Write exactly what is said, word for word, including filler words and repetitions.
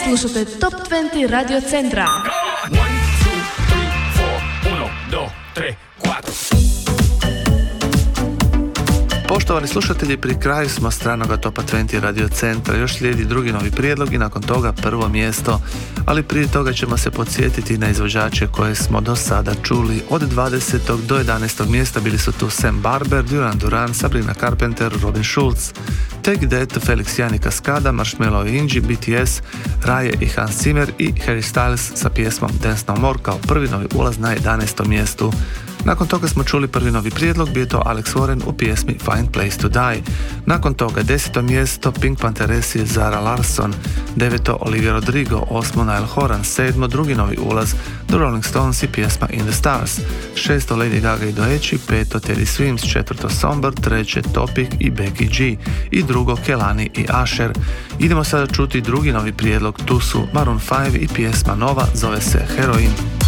Slušate Top dvadeset Radio Centra. Poštovani slušatelji, pri kraju smo stranoga Topa dvadeset Radio Centra. Još slijedi drugi novi prijedlog i nakon toga prvo mjesto. Ali prije toga ćemo se podsjetiti na izvođače koje smo do sada čuli. Od dvadesetog do jedanaestog mjesta bili su tu Sam Barber, Duran Duran, Sabrina Carpenter, Robin Schulz, Take That, Felix Jan i Cascada, Marshmello i Inji, B T S, Raye i Hans Zimmer i Harry Styles sa pjesmom Dance No More kao prvi novi ulaz na jedanaestom mjestu. Nakon toga smo čuli prvi novi prijedlog, bio je to Alex Warren u pjesmi Find Place to Die. Nakon toga deseto mjesto Pink Panthers i Zara Larsson, deveto Olivia Rodrigo, osmo Niall Horan, sedmo drugi novi ulaz The Rolling Stones i pjesma In the Stars, šesto Lady Gaga i Doechi, peto Teddy Swims, četvrto Somber, treće Topic i Becky G i drugo Kelani i Asher. Idemo sada čuti drugi novi prijedlog, tu su Maroon five i pjesma nova, zove se Heroin.